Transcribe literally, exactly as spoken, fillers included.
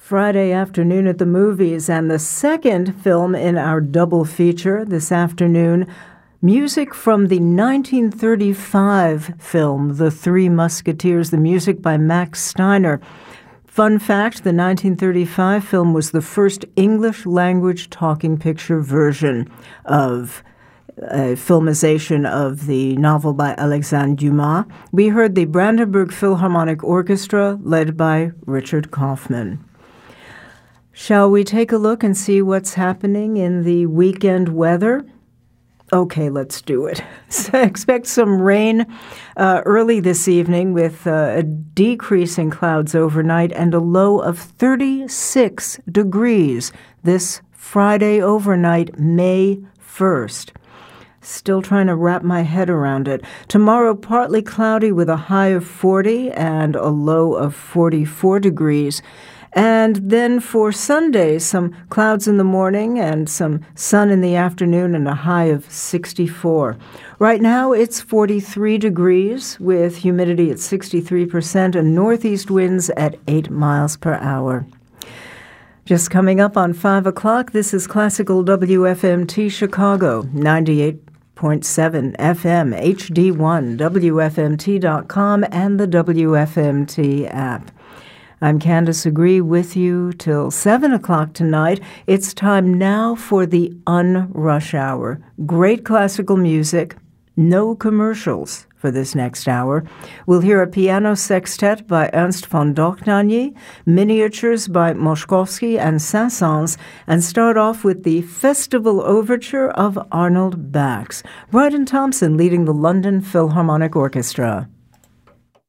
Friday afternoon at the movies, and the second film in our double feature this afternoon, music from the nineteen thirty-five film, The Three Musketeers, the music by Max Steiner. Fun fact, the nineteen thirty-five film was the first English-language talking picture version of a filmization of the novel by Alexandre Dumas. We heard the Brandenburg Philharmonic Orchestra, led by Richard Kaufman. Shall we take a look and see what's happening in the weekend weather? Okay, let's do it. So expect some rain uh, early this evening with uh, a decrease in clouds overnight and a low of thirty-six degrees this Friday overnight, May first. Still trying to wrap my head around it. Tomorrow, partly cloudy with a high of forty and a low of forty-four degrees. And then for Sunday, some clouds in the morning and some sun in the afternoon and a high of sixty-four. Right now, it's forty-three degrees with humidity at sixty-three percent and northeast winds at eight miles per hour. Just coming up on five o'clock, this is Classical W F M T Chicago, ninety-eight point seven F M, H D one, W F M T dot com, and the W F M T app. I'm Candace Agree with you till seven o'clock tonight. It's time now for the Unrush Hour. Great classical music, no commercials for this next hour. We'll hear a piano sextet by Ernst von Dohnanyi, miniatures by Moszkowski and Saint-Saëns, and start off with the Festival Overture of Arnold Bax. Bryden Thompson leading the London Philharmonic Orchestra.